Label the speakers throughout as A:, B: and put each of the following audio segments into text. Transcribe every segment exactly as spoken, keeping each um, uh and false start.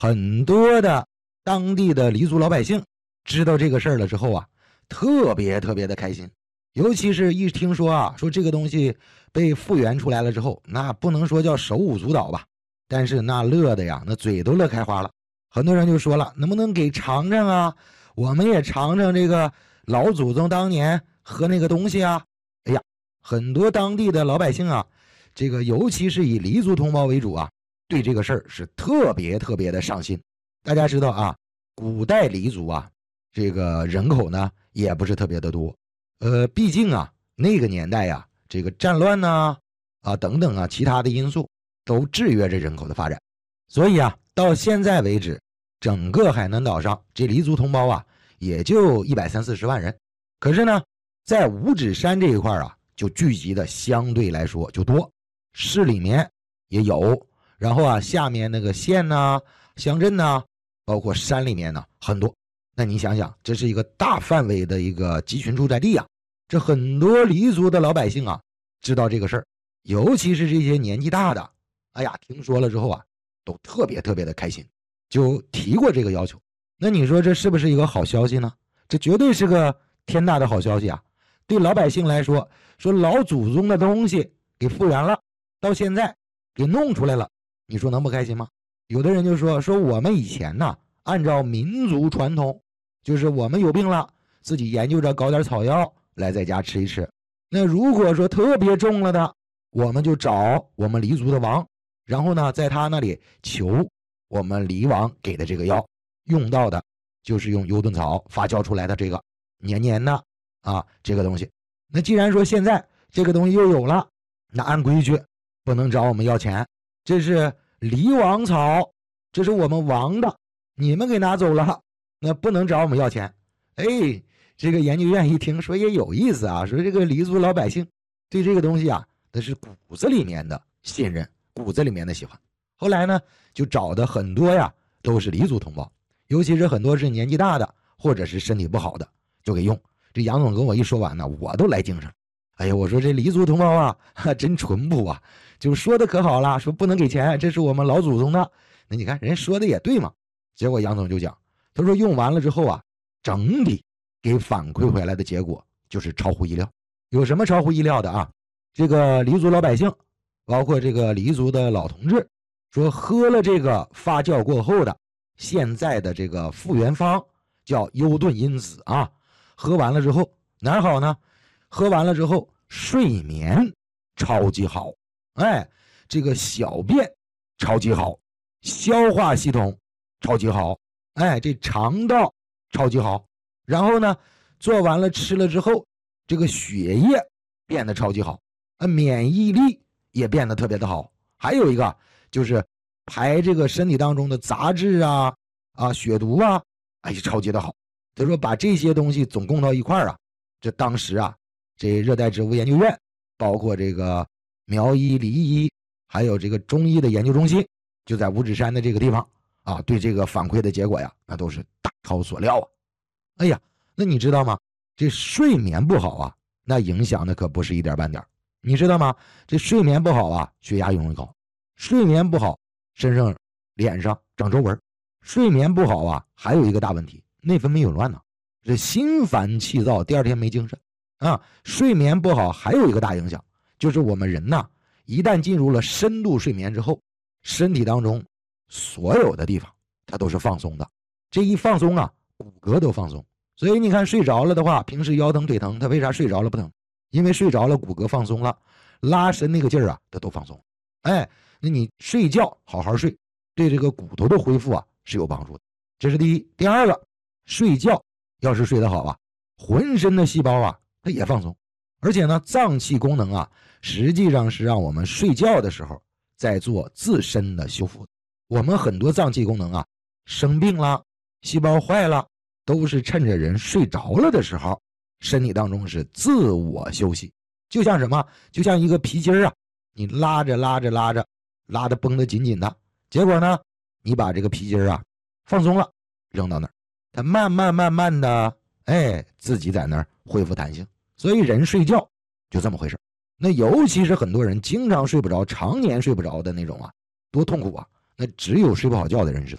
A: 很多的当地的黎族老百姓知道这个事儿了之后啊，特别特别的开心。尤其是一听说啊，说这个东西被复原出来了之后，那不能说叫手舞足蹈吧，但是那乐的呀，那嘴都乐开花了。很多人就说了，能不能给尝尝啊？我们也尝尝这个老祖宗当年喝那个东西啊。哎呀，很多当地的老百姓啊，这个尤其是以黎族同胞为主啊，对这个事儿是特别特别的上心。大家知道啊，古代黎族啊，这个人口呢也不是特别的多。呃，毕竟啊，那个年代呀，这个战乱呐，啊等等啊，其他的因素都制约着人口的发展。所以啊，到现在为止，整个海南岛上这黎族同胞啊，也就一百三四十万人。可是呢，在五指山这一块啊，就聚集的相对来说就多，市里面也有，然后啊，下面那个县呐、乡镇呐，包括山里面呢很多。那你想想，这是一个大范围的一个集群住宅地啊，这很多黎族的老百姓啊，知道这个事儿，尤其是这些年纪大的，哎呀，听说了之后啊，都特别特别的开心，就提过这个要求。那你说这是不是一个好消息呢？这绝对是个天大的好消息啊！对老百姓来说，说老祖宗的东西给复原了，到现在给弄出来了，你说能不开心吗？有的人就说说我们以前呢，按照民族传统，就是我们有病了，自己研究着搞点草药来在家吃一吃。那如果说特别重了的，我们就找我们黎族的王，然后呢，在他那里求我们黎王给的这个药，用到的就是用幽顿草发酵出来的这个黏黏的啊这个东西。那既然说现在这个东西又有了，那按规矩不能找我们要钱，这是黎王草，这是我们王的，你们给拿走了，那不能找我们要钱。哎，这个研究院一听说也有意思啊，说这个黎族老百姓对这个东西啊，那是骨子里面的信任，骨子里面的喜欢。后来呢，就找的很多呀，都是黎族同胞，尤其是很多是年纪大的，或者是身体不好的，就给用。这杨总跟我一说完呢，我都来精神。哎呀，我说这黎族同胞啊，真淳朴啊，就说的可好了，说不能给钱，这是我们老祖宗的。那你看人说的也对嘛。结果杨总就讲，他说用完了之后啊，整体给反馈回来的结果就是超乎意料。有什么超乎意料的啊？这个黎族老百姓，包括这个黎族的老同志，说喝了这个发酵过后的现在的这个复原方叫幽顿因子啊，喝完了之后哪儿好呢？喝完了之后睡眠超级好，哎，这个小便超级好，消化系统超级好，哎，这肠道超级好，然后呢做完了吃了之后，这个血液变得超级好，啊，免疫力也变得特别的好，还有一个就是排这个身体当中的杂质啊啊血毒啊，哎，超级的好。他说把这些东西总共到一块儿啊，这当时啊，这热带植物研究院，包括这个苗医、梨医，还有这个中医的研究中心，就在五指山的这个地方啊，对这个反馈的结果呀，那都是大超所料啊。哎呀，那你知道吗？这睡眠不好啊，那影响的可不是一点半点。你知道吗？这睡眠不好啊，血压容易高；睡眠不好，身上、脸上长皱纹；睡眠不好啊，还有一个大问题，内分泌紊乱呢，这心烦气躁，第二天没精神啊。睡眠不好还有一个大影响，就是我们人呐，一旦进入了深度睡眠之后，身体当中所有的地方它都是放松的，这一放松啊，骨骼都放松。所以你看睡着了的话，平时腰疼腿疼，它为啥睡着了不疼？因为睡着了骨骼放松了，拉伸那个劲儿啊，它都放松。哎，那你睡觉好好睡，对这个骨头的恢复啊是有帮助的。这是第一。第二个，睡觉要是睡得好啊，浑身的细胞啊它也放松，而且呢脏器功能啊实际上是让我们睡觉的时候在做自身的修复。我们很多脏器功能啊生病了，细胞坏了，都是趁着人睡着了的时候，身体当中是自我休息。就像什么？就像一个皮筋啊，你拉着拉着拉着，拉得绷得紧紧的，结果呢，你把这个皮筋啊放松了，扔到那儿，它慢慢慢慢的，哎，自己在那儿恢复弹性。所以人睡觉就这么回事。那尤其是很多人经常睡不着，常年睡不着的那种啊，多痛苦啊！那只有睡不好觉的人知道。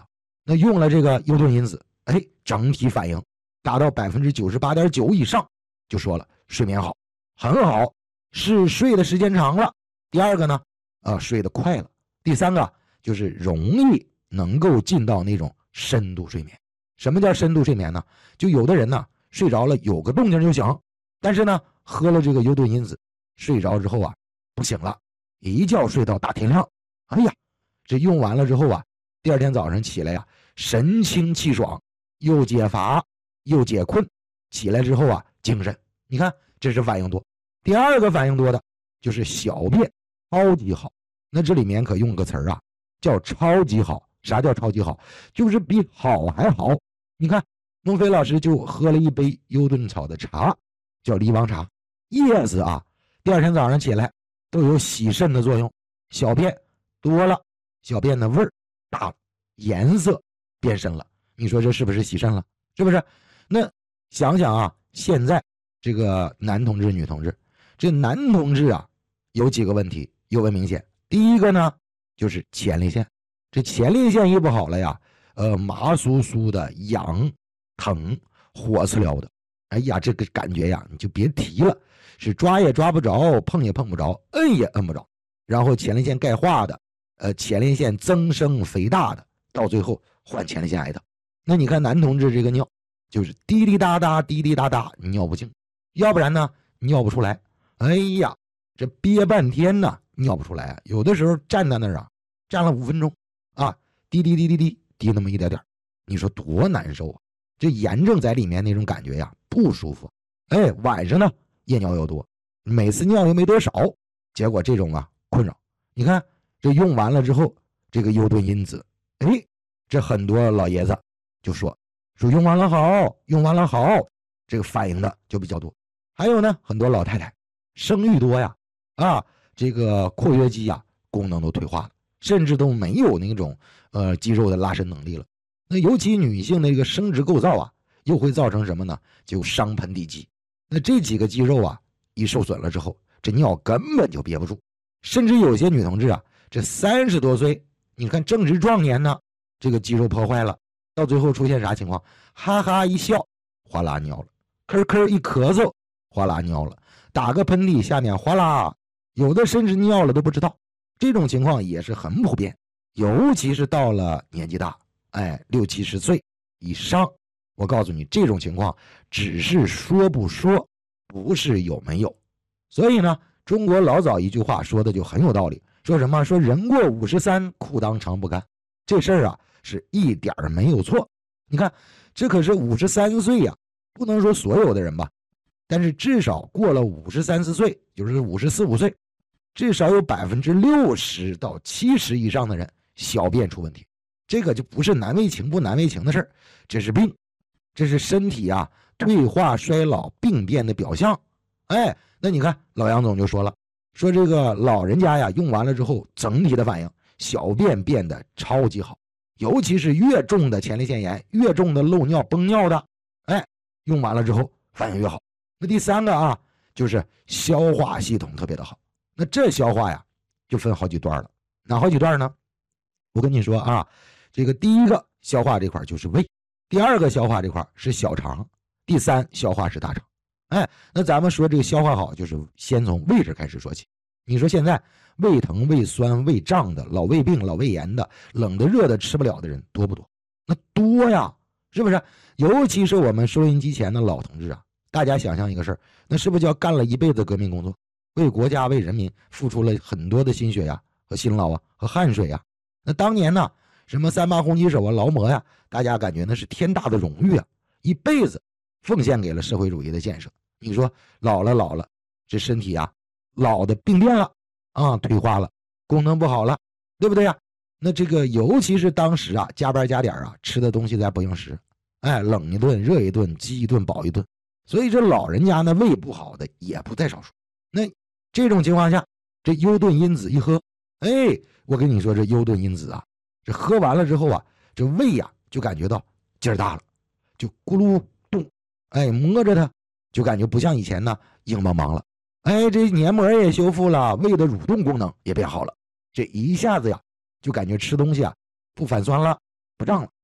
A: 那用了这个优顿因子，哎，整体反应达到 百分之九十八点九 以上，就说了睡眠好，很好，是睡的时间长了。第二个呢，呃，睡得快了。第三个就是容易能够进到那种深度睡眠。什么叫深度睡眠呢？就有的人呢睡着了有个动静就醒，但是呢喝了这个优顿因子，睡着之后啊不醒了，一觉睡到大天亮。哎呀，这用完了之后啊，第二天早上起来呀，神清气爽，又解乏又解困，起来之后啊精神。你看这是反应多。第二个反应多的就是小便超级好。那这里面可用个词儿啊，叫超级好。啥叫超级好？就是比好还好。你看孟非老师就喝了一杯优顿草的茶，叫梨王茶，叶子啊第二天早上起来都有洗肾的作用，小便多了，小便的味儿大了，颜色变深了。你说这是不是洗肾了？是不是？那想想啊，现在这个男同志女同志，这男同志啊有几个问题尤为明显。第一个呢就是前列腺，这前列腺一不好了呀，呃麻酥酥的，痒疼，火刺撩的。哎呀，这个感觉呀你就别提了，是抓也抓不着，碰也碰不着，摁也摁不着。然后前列腺钙化的，呃前列腺增生肥大的，到最后患前列腺癌的。那你看男同志这个尿就是滴滴答答滴滴答答尿不尽，要不然呢尿不出来。哎呀，这憋半天呢尿不出来啊，有的时候站在那儿啊，站了五分钟啊，滴滴滴滴滴滴那么一点点，你说多难受啊！这炎症在里面那种感觉呀，不舒服。哎，晚上呢夜尿又多，每次尿又没多少，结果这种啊困扰。你看这用完了之后，这个优顿因子，哎，这很多老爷子就说说用完了好，用完了好，这个反应的就比较多。还有呢，很多老太太生育多呀，啊，这个括约肌呀功能都退化了，甚至都没有那种呃肌肉的拉伸能力了。那尤其女性的这个生殖构造啊，又会造成什么呢？就伤盆底肌。那这几个肌肉啊一受损了之后，这尿根本就憋不住。甚至有些女同志啊，这三十多岁，你看正值壮年呢，这个肌肉破坏了，到最后出现啥情况？哈哈一笑，哗啦尿了；咳咳一咳嗽，哗啦尿了；打个喷嚏，下面哗啦，有的甚至尿了都不知道。这种情况也是很普遍，尤其是到了年纪大，哎，六七十岁以上，我告诉你，这种情况只是说不说，不是有没有。所以呢，中国老早一句话说的就很有道理，说什么说人过五十三，裤裆长不干。这事儿啊是一点儿没有错。你看，这可是五十三岁呀，不能说所有的人吧，但是至少过了五十三四岁，就是五十四五岁，至少有百分之六十到七十以上的人小便出问题。这个就不是难为情不难为情的事儿，这是病，这是身体啊退化衰老病变的表象。哎，那你看老杨总就说了，说这个老人家呀用完了之后，整体的反应小便变得超级好，尤其是越重的前列腺炎，越重的漏尿崩尿的，哎，用完了之后反应越好。那第三个啊，就是消化系统特别的好。那这消化呀就分好几段了，哪好几段呢？我跟你说啊，这个第一个消化这块就是胃，第二个消化这块是小肠，第三消化是大肠。哎，那咱们说这个消化好，就是先从胃这开始说起。你说现在胃疼、胃酸、胃胀的、老胃病、老胃炎的、冷的、热的吃不了的人多不多？那多呀，是不是？尤其是我们收音机前的老同志啊，大家想象一个事儿，那是不是就要干了一辈子革命工作，为国家、为人民付出了很多的心血呀、和辛劳啊、和汗水呀？那当年呢，什么三八红旗手啊、劳模呀，大家感觉那是天大的荣誉啊，一辈子奉献给了社会主义的建设。你说老了老了，这身体啊老的病变了啊，退化了，功能不好了，对不对呀？那这个尤其是当时啊加班加点啊，吃的东西在不应时，哎，冷一顿热一顿，饥一顿饱一顿，所以这老人家呢胃不好的也不在少数。那这种情况下，这优顿因子一喝，哎，我跟你说这优顿因子啊，这喝完了之后啊，这胃呀、啊、就感觉到劲儿大了，就咕噜动，哎，摸着它就感觉不像以前呢硬邦邦了，哎，这黏膜也修复了，胃的蠕动功能也变好了，这一下子呀就感觉吃东西啊不反酸了，不胀了。